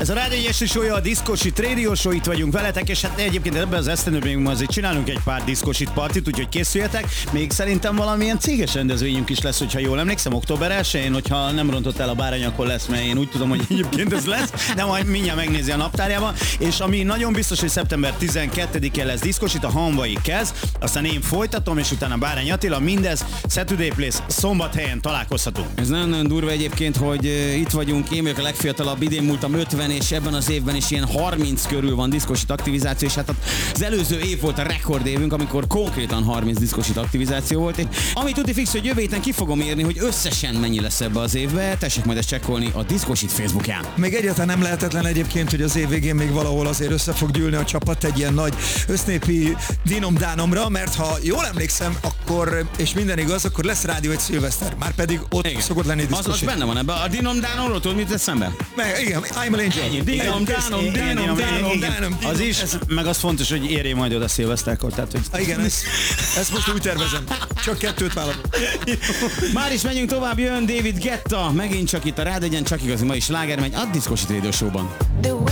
Ez a Rádió Egyes Show-ja, a Diszkosit Radio Show, itt vagyunk veletek, és hát egyébként ebben az esztendőben még azért csinálunk egy pár Diszkosit partit, úgyhogy készüljetek. Még szerintem valamilyen céges rendezvényünk is lesz, hogyha jól emlékszem, október 1-én, hogyha nem rontott el a bárány, akkor lesz, mert én úgy tudom, hogy egyébként ez lesz, de majd mindjárt megnézi a naptárjában. És ami nagyon biztos, hogy szeptember 12-én lesz Diszkosit, a Hanvai Kez, aztán én folytatom, és utána Bárány Attila, mindez Saturday Place, Szombathelyen találkozhatunk. Ez nagyon durva egyébként, hogy itt vagyunk, én vagyok a legfiatalabb, idén múltam 50, és ebben az évben is ilyen 30 körül van diszkosit aktivizáció, és hát az előző év volt a rekordévünk, amikor konkrétan 30 diszkosit aktivizáció volt. Ami tuti fix, hogy jövő héten ki fogom írni, hogy összesen mennyi lesz ebbe az évbe, tessék majd ezt csekkolni a Diszkosit Facebookján. Még egyáltalán nem lehetetlen egyébként, hogy az év végén még valahol azért össze fog gyűlni a csapat egy ilyen nagy össznépi dinom-dánomra, mert ha jól emlékszem, akkor, és minden igaz, akkor lesz rádió egy szilveszter. Márpedig ott igen. Szokott lenni diszkosit. Az benne van ebben. A dinom-dánomról tudod, mit tesz szembe? Igen, I'm an Angel. Dinom-dánom. Az is, meg az fontos, hogy érjél majd oda szilveszterkor. Tehát, hogy... Igen, ezt most úgy tervezem. Csak 2 választok. Már is menjünk tovább, jön David Guetta. Megint csak itt a Rádió Egyen, csak igazi mai sláger megy a Diszkosit Radio Show-ban.